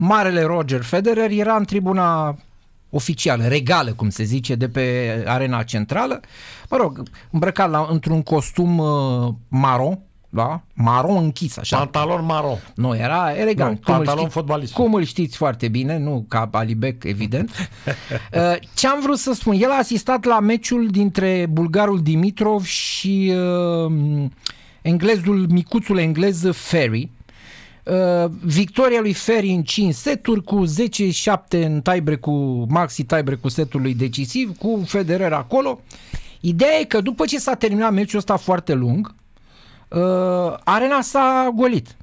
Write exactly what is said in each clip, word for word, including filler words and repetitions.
marele Roger Federer era în tribuna oficială, regală, cum se zice, de pe arena centrală, mă rog, îmbrăcat la, într-un costum uh, maron, da? Maron închis, așa. Pantalon maron. Nu, era elegant. Nu, pantalon fotbalist. Cum îl știți foarte bine, nu ca Alibec, evident. Ce am vrut să spun, el a asistat la meciul dintre bulgarul Dimitrov și uh, englezul, micuțul englez Ferry. Uh, victoria lui Ferry în cinci seturi, cu zece șapte în tiebreak, cu maxi tiebreak cu setului decisiv, cu Federer acolo. Ideea e că după ce s-a terminat meciul ăsta foarte lung, uh, arena s-a golit.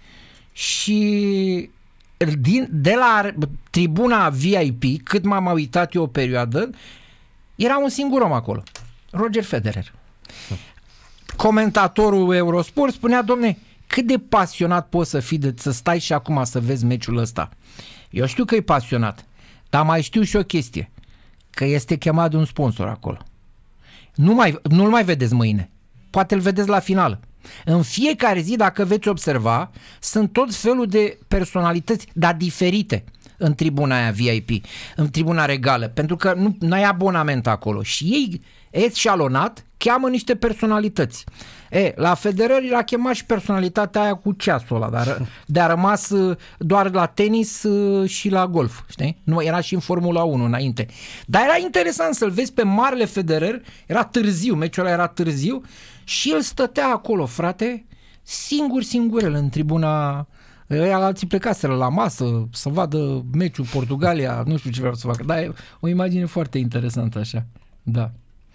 Și din, de la tribuna V I P, cât m-am uitat eu o perioadă, era un singur om acolo, Roger Federer. Comentatorul Eurosport spunea, domne, cât de pasionat poți să fii de să stai și acum să vezi meciul ăsta. Eu știu că e pasionat, dar mai știu și o chestie, că este chemat de un sponsor acolo. Nu mai, nu-l mai vedeți mâine, poate îl vedeți la final. În fiecare zi, dacă veți observa, sunt tot felul de personalități, dar diferite, în tribuna aia V I P, în tribuna regală, pentru că nu, nu ai abonament acolo și ei, eșalonat, cheamă niște personalități. E, la Federer l-a chemat și personalitatea aia cu ceasul ăla, dar de a rămas doar la tenis și la golf, știi? Nu, era și în Formula unu înainte. Dar era interesant să-l vezi pe marele Federer, era târziu, meciul ăla era târziu și el stătea acolo, frate, singur, singur el în tribuna. Ăia alții plecaseră la masă să vadă meciul Portugalia, nu știu ce vreau să facă, dar e o imagine foarte interesantă așa. Da.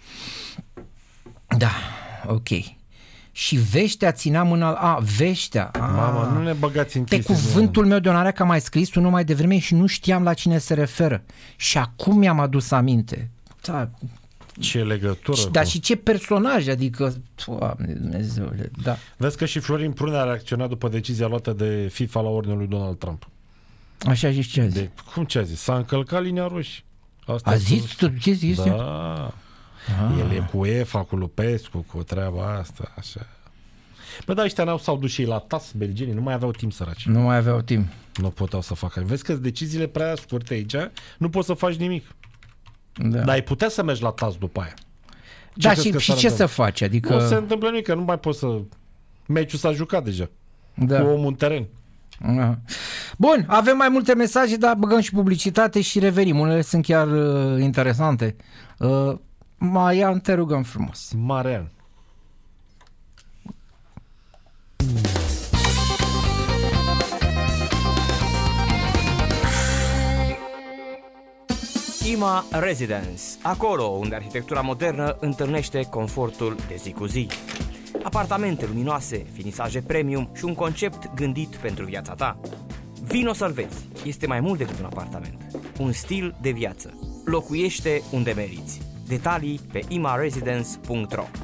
Da, ok. Și Veștea ținea mâna... A, Veștea. A, Mamă, nu ne băgați în pe cuvântul meu de onoare că am mai scris unul mai devreme și nu știam la cine se referă. Și acum mi-am adus aminte. Da. Ce legătură. Și, dar și ce personaj, adică... Doamne Dumnezeule, da. Vezi că și Florin Prunea a reacționat după decizia luată de FIFA la ordinul lui Donald Trump. Așa zici, ce a zis? De, cum ce a zis? S-a încălcat linia roșie. Asta a zis? Tu ce zis? Da. Ah. El e cu UEFA, cu Lupescu, cu treaba asta, așa. Bă, dar ăștia n-au s-au dus și ei la T A S, belgenii, nu mai aveau timp, săraci. Nu mai aveau timp. Nu puteau să facă. Vezi că deciziile prea scurte aici, nu poți să faci nimic. Da. Dar ai putea să mergi la T A S după aia. Ce da, și, și ce să faci? Adică... Nu se întâmplă nimic, că nu mai poți să... Meciul s-a jucat deja. Da. Cu omul în teren. Aha. Bun, avem mai multe mesaje, dar băgăm și publicitate și revenim. Unele sunt chiar uh, interesante. Uh, Marian, te rugăm frumos. Marian. IMA Residence, acolo unde arhitectura modernă întâlnește confortul de zi cu zi. Apartamente luminoase, finisaje premium și un concept gândit pentru viața ta. Vino să-l vezi, este mai mult decât un apartament, un stil de viață. Locuiește unde meriți. Detalii pe imaresidence punct ro.